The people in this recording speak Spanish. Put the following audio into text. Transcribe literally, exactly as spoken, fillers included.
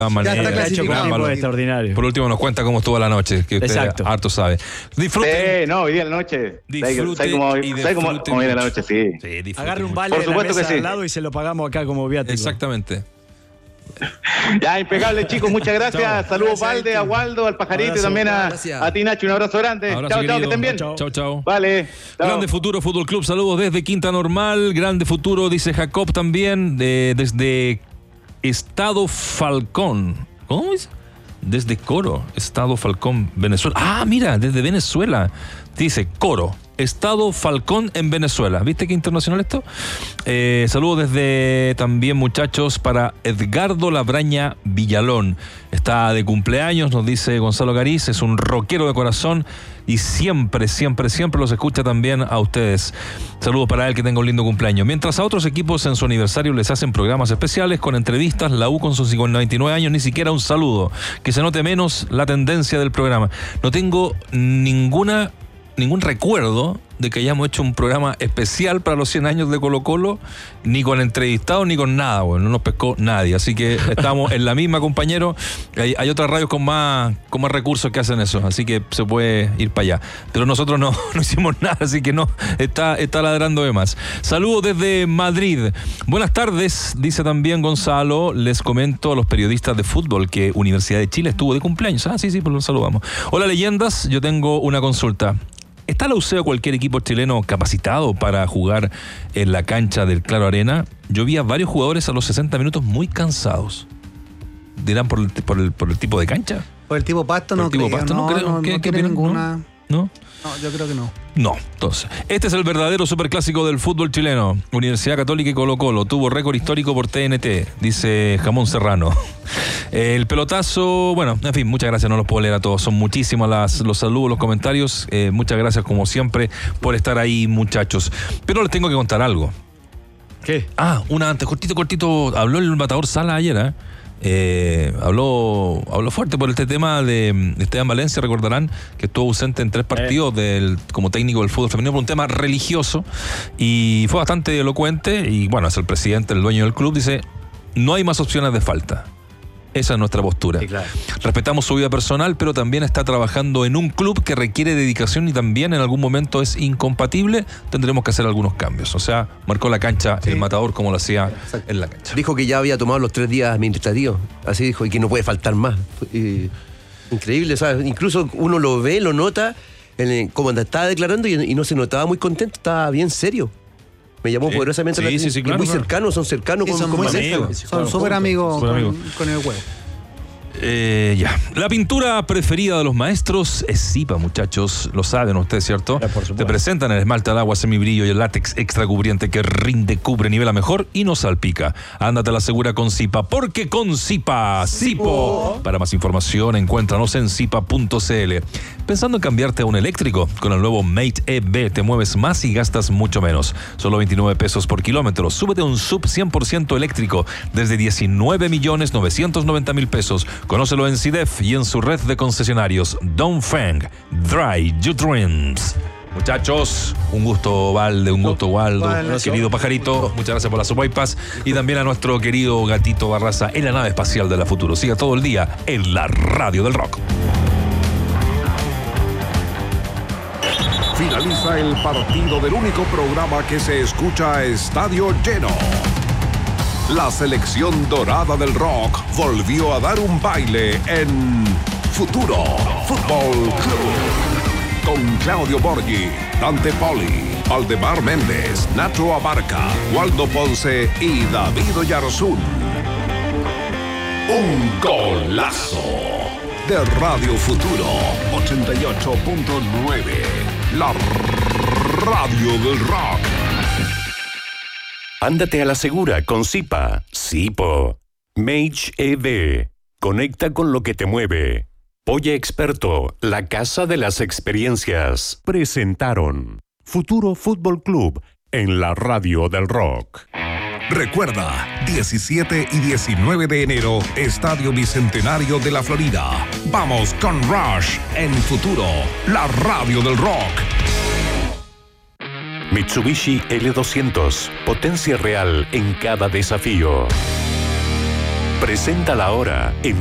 manera, ya está clasificado. Extraordinario. Por último nos cuenta cómo estuvo la noche, que usted Exacto. harto sabe. Disfrute. Sí, no, hoy día en la noche. Disfrute ¿Sabes cómo, y ¿sabes cómo, disfrute cómo viene la mucho. noche? Sí. Sí, disfrute Agarre un mucho. vale Por de la supuesto mesa que sí. al lado y se lo pagamos acá como viático. Exactamente. Ya, impecable, chicos. Muchas gracias. Chao. Saludos, Gracias, Valde, a Héctor. Waldo, al Pajarito Abrazo. y también a, Gracias. a ti, Nacho. Un abrazo grande. Abrazo, chao, chao, que querido. estén bien. Chao, Chao, chao. Vale. Chao. Grande Futuro Fútbol Club, saludos desde Quinta Normal. Grande Futuro, dice Jacob también, de, desde Estado Falcón. ¿Cómo es? Desde Coro, Estado Falcón, Venezuela. Ah, mira, desde Venezuela. Dice Coro, Estado Falcón en Venezuela. ¿Viste qué internacional esto? Eh, saludos desde también, muchachos, para Edgardo Labraña Villalón. Está de cumpleaños, nos dice Gonzalo Gariz. Es un rockero de corazón y siempre, siempre, siempre los escucha también a ustedes. Saludos para él, que tenga un lindo cumpleaños. Mientras a otros equipos en su aniversario les hacen programas especiales con entrevistas, la U con sus noventa y nueve años ni siquiera un saludo. Que se note menos la tendencia del programa. No tengo ninguna... ningún recuerdo de que hayamos hecho un programa especial para los cien años de Colo Colo, ni con entrevistados ni con nada, bueno, no nos pescó nadie, así que estamos en la misma, compañero. Hay, hay otras radios con más, con más recursos que hacen eso, así que se puede ir para allá, pero nosotros no, no hicimos nada, así que no, está, está ladrando de más. Saludos desde Madrid. Buenas tardes, dice también Gonzalo. Les comento a los periodistas de fútbol que Universidad de Chile estuvo de cumpleaños. Ah, sí, sí, pues los saludamos. Hola, leyendas, yo tengo una consulta. ¿Está la U C E o cualquier equipo chileno capacitado para jugar en la cancha del Claro Arena? Yo vi a varios jugadores a los sesenta minutos muy cansados. ¿Dirán por el, por el, por el tipo de cancha? Por el tipo pasto no ¿Por el tipo creo. pasto? No, No creo. no, ¿Qué- no qué tiene opinan? ninguna... ¿No? No, yo creo que no. No, entonces. Este es el verdadero superclásico del fútbol chileno. Universidad Católica y Colo Colo. Tuvo récord histórico por T N T, dice Jamón Serrano. El pelotazo, bueno, en fin, muchas gracias, no los puedo leer a todos. Son muchísimas las, los saludos, los comentarios. Eh, muchas gracias, como siempre, por estar ahí, muchachos. Pero les tengo que contar algo. ¿Qué? Ah, una antes, cortito, cortito. Habló el matador Sala ayer, ¿eh? Eh, habló habló fuerte por este tema de Esteban Valencia. Recordarán que estuvo ausente en tres partidos del, como técnico del fútbol femenino por un tema religioso, y fue bastante elocuente. Y bueno, es el presidente, el dueño del club, dice: no hay más opciones de falta. Esa es nuestra postura. Sí, claro. Respetamos su vida personal, pero también está trabajando en un club que requiere dedicación y también en algún momento es incompatible. Tendremos que hacer algunos cambios. O sea, marcó la cancha Sí. el matador como lo hacía Exacto. en la cancha. Dijo que ya había tomado los tres días administrativos, así dijo, y que no puede faltar más. Y, increíble, ¿sabes? Incluso uno lo ve, lo nota, en, como estaba declarando y, y no se notaba muy contento, estaba bien serio. Me llamó Sí. poderosamente Sí, la sí, atención. sí, Y claro, muy claro. cercanos, son cercanos Sí, con, son con muy Valencia. amigos. Son súper amigos Súper con, amigos. con el huevo. Eh, ya. La pintura preferida de los maestros es Zipa, muchachos. Lo saben ustedes, ¿cierto? Ya, por supuesto. Te presentan el esmalte al agua semibrillo y el látex extra cubriente que rinde, cubre, nivela mejor y no salpica. Ándate a la segura con Zipa, porque con Zipa, Zipo. Para más información, encuéntranos en zipa punto c l. Pensando en cambiarte a un eléctrico, con el nuevo Mate E V te mueves más y gastas mucho menos. Solo veintinueve pesos por kilómetro. Súbete a un sub cien por ciento eléctrico desde diecinueve millones novecientos noventa mil pesos. Conócelo en SIDEF y en su red de concesionarios. Dongfeng, Dry Your Dreams. Muchachos, un gusto, Valde, un gusto, Waldo, Bueno, querido Pajarito, muchas gracias por las sopaipás, y también a nuestro querido gatito Barraza en la nave espacial de la Futuro. Siga todo el día en la radio del rock. Finaliza el partido del único programa que se escucha a estadio lleno. La selección dorada del rock volvió a dar un baile en Futuro Fútbol Club. Con Claudio Borghi, Dante Poli, Valdemar Méndez, Nacho Abarca, Waldo Ponce y David Oyarzún. Un golazo de Radio Futuro ochenta y ocho punto nueve. La radio del rock. Ándate a la segura con Zipa. Zipo. Mage E V. Conecta con lo que te mueve. Polla Experto, la casa de las experiencias. Presentaron Futuro Fútbol Club en la radio del rock. Recuerda, diecisiete y diecinueve de enero, Estadio Bicentenario de la Florida. Vamos con Rush en Futuro, la radio del rock. Mitsubishi L doscientos. Potencia real en cada desafío. presenta la hora en